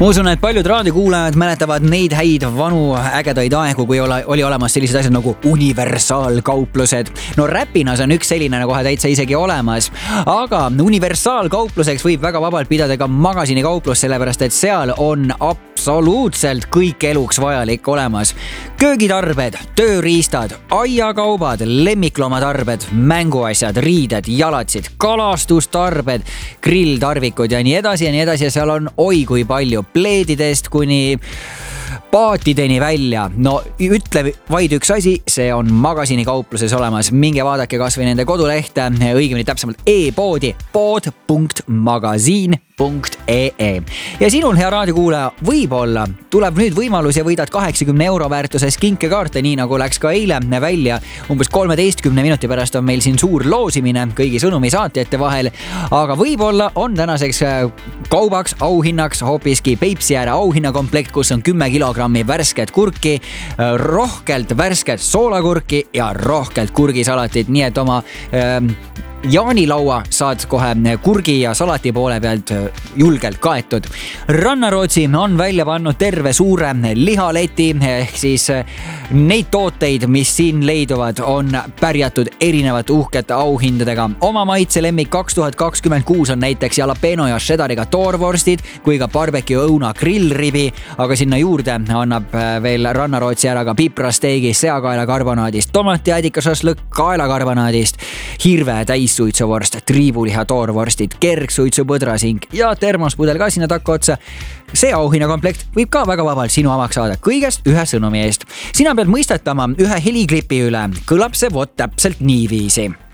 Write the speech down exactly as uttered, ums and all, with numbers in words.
Ma usun, et paljud raadiokuulajad mäletavad neid häid vanu ägedaid aegu, kui oli olemas sellised asjad nagu universaalkauplused. No Räpinas on üks selline kohe täitsa isegi olemas, aga universaalkaupluseks võib väga vabalt pidada ka magasinikauplus, sellepärast et seal on absoluutselt kõik eluks vajalik olemas. Köögitarbed, tööriistad, aiakaubad, lemmikloomatarbed, mänguasjad, riided, jalatsid, kalastustarved, grilltarvikud ja nii edasi ja nii edasi ja seal on oi kui palju pleedidest kuni paatideni välja. No ütle vaid üks asi, see on magasinikaupluses olemas. Minge vaadake kas või nende kodulehte, õigemini täpsemalt e-poodi pood punkt magasiin punkt ee. Ja sinul, hea raadiokuulaja, võib-olla tuleb nüüd võimalus ja võidad kaheksakümne euro väärtuses kinkekaarte, nii nagu läks ka eile välja. Umbes kolmeteistkümne minuti pärast on meil siin suur loosimine kõigi sõnumi saatjate vahel, aga võib-olla on tänaseks kaubaks, auhinnaks hoopiski Peipsi ääre auhinnakomplekt, kus on kümme kilogrammi värsket kurki, rohkelt värsket soolakurki ja rohkelt kurgisalatit, nii et oma ähm, jaanilaua saad kohe kurgi ja salati poole pealt julgelt kaetud. Rannarootsi on välja pannud terve suure lihaleti, ehk siis neid tooteid, mis siin leiduvad, on pärjatud erinevate uhkete auhindadega. Oma maitse lemmik kaks tuhat kakskümmend kuus on näiteks jalapeno ja cheddariga toorvorstid, kui ka barbecue õuna grillribi, aga sinna juurde annab veel Rannarootsi ära ka piprasteegi, seakaela karbonaadist, tomatiädika šašlõkk kaelakarbonaadist, hirve täissuitsuvorst, triibuliha toorvorstid, kergsuitsupõdrasing ja termospudel ka sinna takka otsa. See auhinnakomplekt võib ka väga vabalt sinu omaks saada kõigest ühe sõnumi eest. Sina pead mõistetama ühe heliklipi üle. Kõlab see vot täpselt niiviisi.